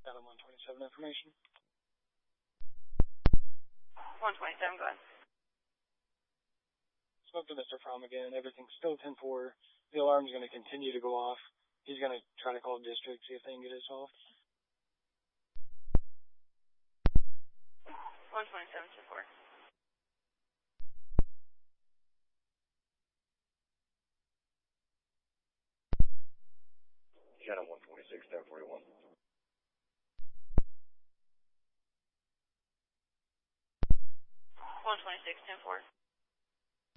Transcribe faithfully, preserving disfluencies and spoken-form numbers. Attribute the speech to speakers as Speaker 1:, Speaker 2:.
Speaker 1: Adam one twenty-seven information.
Speaker 2: one twenty-seven, go ahead.
Speaker 1: Spoke to Mister Fromm again. Everything's still ten four. The alarm's going to continue to go off. He's going to try to call district, see if they can get it solved.
Speaker 2: one twenty-seven, ten four.
Speaker 3: Channel one twenty-six, ten forty-one.
Speaker 2: one twenty-six, ten four.